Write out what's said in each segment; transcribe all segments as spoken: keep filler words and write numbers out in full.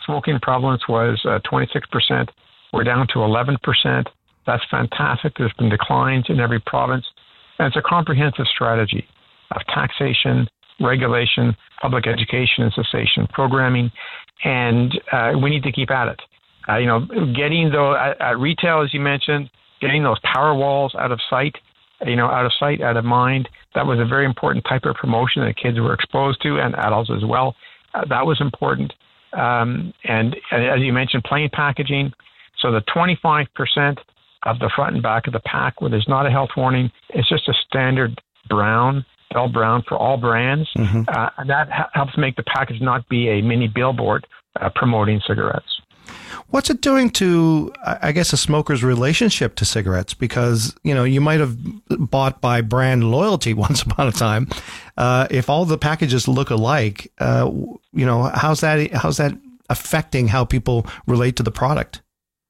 smoking prevalence was uh, twenty-six percent. We're down to eleven percent. That's fantastic. There's been declines in every province. And it's a comprehensive strategy of taxation, regulation, public education and cessation programming. And uh, we need to keep at it. Uh, you know, getting those, at, at retail, as you mentioned, getting those power walls out of sight, you know, out of sight, out of mind. That was a very important type of promotion that kids were exposed to, and adults as well. Uh, that was important. Um, and, and as you mentioned, plain packaging. So the twenty-five percent of the front and back of the pack where there's not a health warning, it's just a standard brown, dull brown for all brands. Mm-hmm. Uh, and that ha- helps make the package not be a mini billboard uh, promoting cigarettes. What's it doing to, I guess, a smoker's relationship to cigarettes? Because, you know, you might have bought by brand loyalty once upon a time. Uh, if all the packages look alike, uh, you know, how's that, how's that affecting how people relate to the product?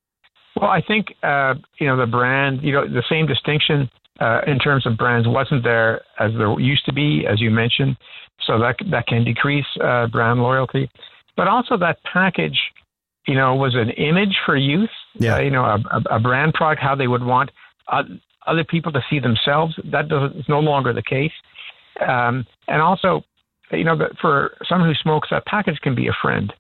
Well, I think, uh, you know, the brand, you know, the same distinction uh, in terms of brands wasn't there as there used to be, as you mentioned. So that that can decrease uh, brand loyalty. But also that package, you know, was an image for youth, yeah. uh, you know, a, a brand product, how they would want uh, other people to see themselves. That doesn't, is no longer the case. Um, and also, you know, for someone who smokes, that package can be a friend.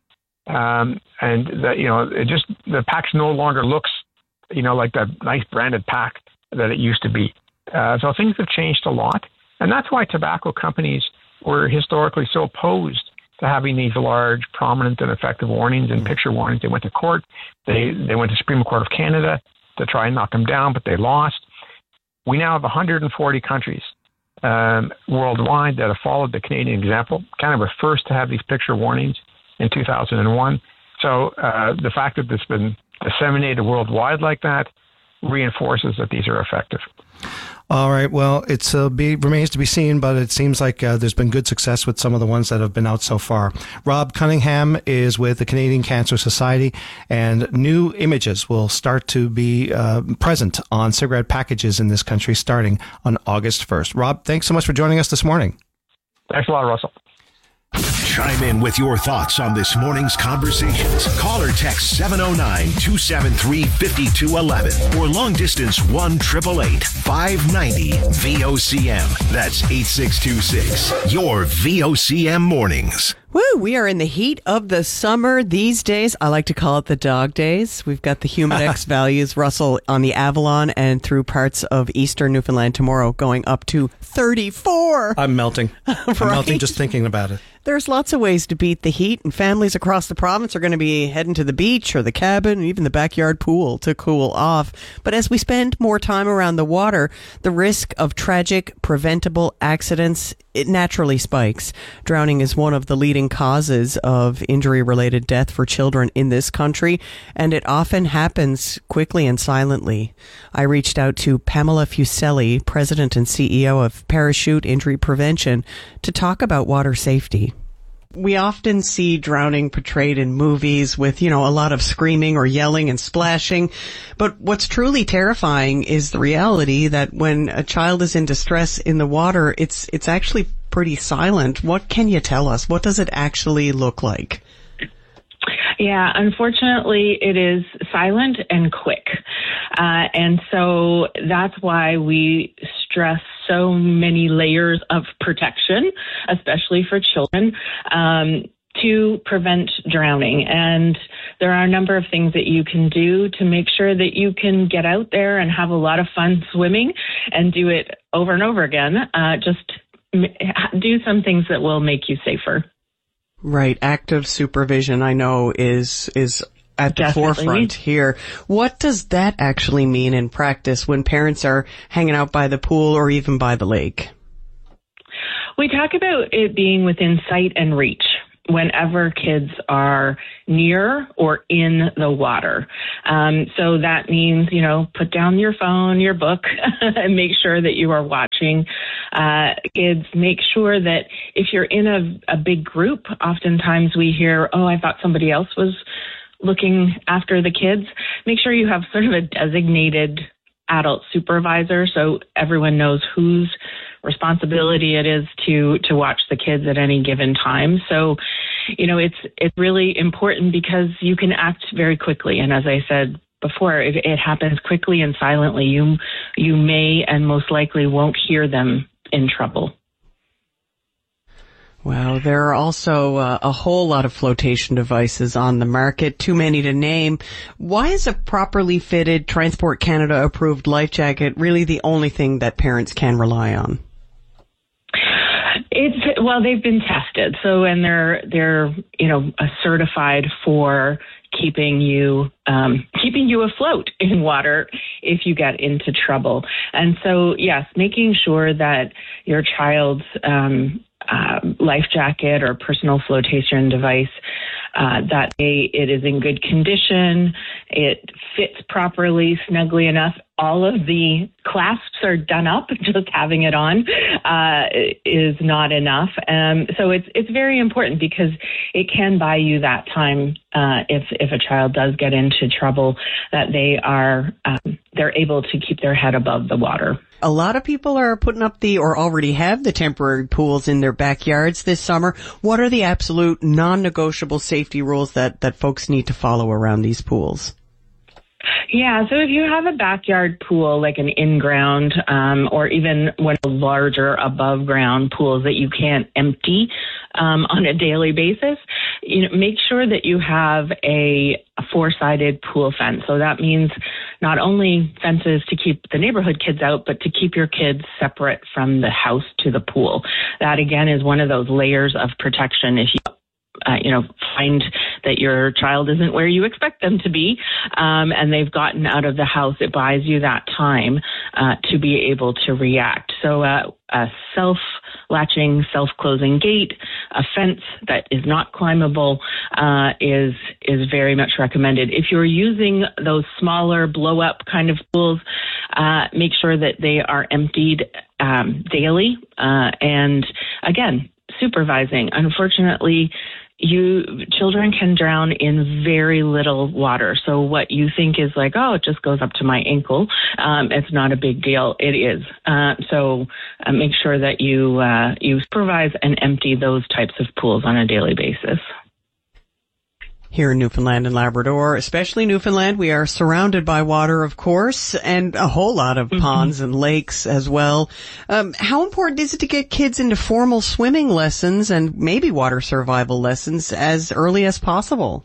Um, and the, you know, it just, the package no longer looks, you know, like that nice branded pack that it used to be. Uh, so things have changed a lot. And that's why tobacco companies were historically so opposed to having these large, prominent and effective warnings and picture warnings. They went to court. They, they went to Supreme Court of Canada to try and knock them down, but they lost. We now have one hundred forty countries um, worldwide that have followed the Canadian example. Canada was first to have these picture warnings in two thousand one. So uh, the fact that it's been disseminated worldwide like that reinforces that these are effective. All right. Well, it's uh, be, remains to be seen, but it seems like uh, there's been good success with some of the ones that have been out so far. Rob Cunningham is with the Canadian Cancer Society, and new images will start to be uh, present on cigarette packages in this country starting on August first. Rob, thanks so much for joining us this morning. Thanks a lot, Russell. Chime in with your thoughts on this morning's conversations. Call or text seven oh nine, two seven three, five two one one or long distance one eight eight eight, five nine zero, V O C M. That's eight six two six. Your V O C M mornings. Woo, we are in the heat of the summer these days. I like to call it the dog days. We've got the Humidex values, Russell, on the Avalon and through parts of eastern Newfoundland tomorrow going up to thirty-four. I'm melting. Right? I'm melting just thinking about it. There's lots of ways to beat the heat, and families across the province are going to be heading to the beach or the cabin, and even the backyard pool to cool off. But as we spend more time around the water, the risk of tragic, preventable accidents, it naturally spikes. Drowning is one of the leading causes of injury-related death for children in this country, and it often happens quickly and silently. I reached out to Pamela Fuselli, President and C E O of Parachute Injury Prevention, to talk about water safety. We often see drowning portrayed in movies with, you know, a lot of screaming or yelling and splashing. But what's truly terrifying is the reality that when a child is in distress in the water, it's it's actually pretty silent. What can you tell us? What does it actually look like? Yeah, unfortunately, it is silent and quick. Uh, and so that's why we stress so many layers of protection, especially for children, um, to prevent drowning. And there are a number of things that you can do to make sure that you can get out there and have a lot of fun swimming and do it over and over again. Uh, just do some things that will make you safer. Right. Active supervision, I know, is is at the Definitely. forefront here. What does that actually mean in practice when parents are hanging out by the pool or even by the lake? We talk about it being within sight and reach whenever kids are near or in the water. Um, so that means, you know, put down your phone, your book, and make sure that you are watching uh, kids. Make sure that if you're in a, a big group, oftentimes we hear, oh, I thought somebody else was looking after the kids. Make sure you have sort of a designated adult supervisor so everyone knows whose responsibility it is to to watch the kids at any given time. So you know, it's it's really important because you can act very quickly. And as I said before, if it happens quickly and silently, you you may and most likely won't hear them in trouble. Well, there are also uh, a whole lot of flotation devices on the market, too many to name. Why is a properly fitted Transport Canada approved life jacket really the only thing that parents can rely on? It's, well, they've been tested. So, and they're, they're, you know, certified for keeping you, um, keeping you afloat in water if you get into trouble. And so, yes, making sure that your child's, um, uh, life jacket or personal flotation device, uh, that they, it is in good condition, it fits properly, snugly enough. All of the clasps are done up. Just having it on uh, is not enough. Um, so it's it's very important because it can buy you that time uh, if if a child does get into trouble, that they are um, they're able to keep their head above the water. A lot of people are putting up the, or already have the temporary pools in their backyards this summer. What are the absolute non-negotiable safety rules that, that folks need to follow around these pools? Yeah, so if you have a backyard pool, like an in-ground, um, or even one of the larger above-ground pools that you can't empty um, on a daily basis, you know, make sure that you have a, a four-sided pool fence. So that means not only fences to keep the neighborhood kids out, but to keep your kids separate from the house to the pool. That, again, is one of those layers of protection. If you Uh, you know, find that your child isn't where you expect them to be, um, and they've gotten out of the house, it buys you that time uh, to be able to react. So uh, a self-latching, self-closing gate, a fence that is not climbable uh, is is very much recommended. If you're using those smaller blow-up kind of pools, uh, make sure that they are emptied um, daily, uh, and again, supervising. Unfortunately, you children can drown in very little water. So what you think is like, oh, it just goes up to my ankle. Um, it's not a big deal. It is. Uh, so uh, make sure that you uh, you supervise and empty those types of pools on a daily basis. Here in Newfoundland and Labrador, especially Newfoundland, we are surrounded by water, of course, and a whole lot of mm-hmm. ponds and lakes as well. Um, how important is it to get kids into formal swimming lessons and maybe water survival lessons as early as possible?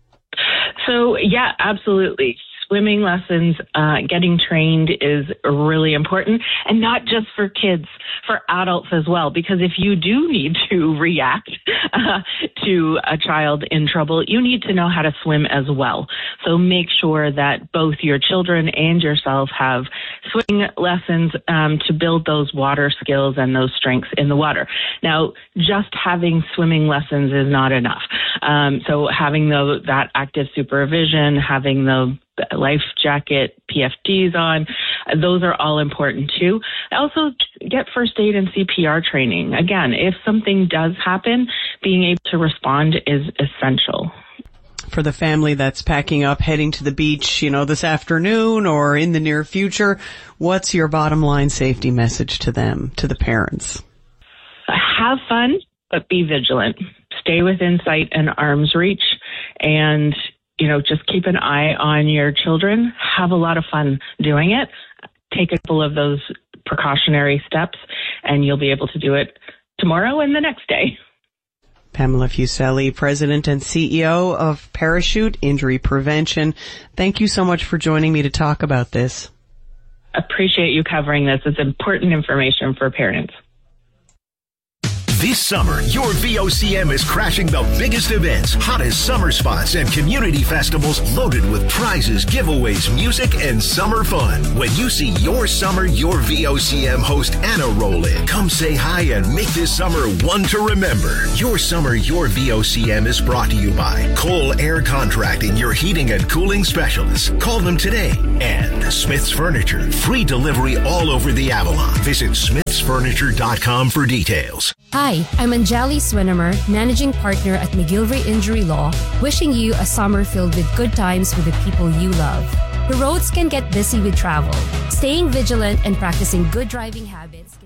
So, yeah, absolutely. Swimming lessons, uh, getting trained is really important, and not just for kids, for adults as well, because if you do need to react uh, to a child in trouble, you need to know how to swim as well. So make sure that both your children and yourself have swimming lessons um, to build those water skills and those strengths in the water. Now, just having swimming lessons is not enough. Um, so having the, that active supervision, having the life jacket, P F Ds on, those are all important too. Also, get first aid and C P R training. Again, if something does happen, being able to respond is essential. For the family that's packing up, heading to the beach, you know, this afternoon or in the near future, what's your bottom line safety message to them, to the parents? Have fun, but be vigilant. Stay within sight and arm's reach, and you know, just keep an eye on your children. Have a lot of fun doing it. Take a couple of those precautionary steps, and you'll be able to do it tomorrow and the next day. Pamela Fuseli, President and C E O of Parachute Injury Prevention. Thank you so much for joining me to talk about this. Appreciate you covering this. It's important information for parents. This summer, your V O C M is crashing the biggest events, hottest summer spots, and community festivals loaded with prizes, giveaways, music, and summer fun. When you see your summer, your V O C M host Anna roll in, come say hi and make this summer one to remember. Your summer, your V O C M is brought to you by Cole Air Contracting, your heating and cooling specialists. Call them today. And Smith's Furniture, free delivery all over the Avalon. Visit smiths furniture dot com for details. Hi, I'm Anjali Swinimer, Managing Partner at McGilvery Injury Law, wishing you a summer filled with good times with the people you love. The roads can get busy with travel. Staying vigilant and practicing good driving habits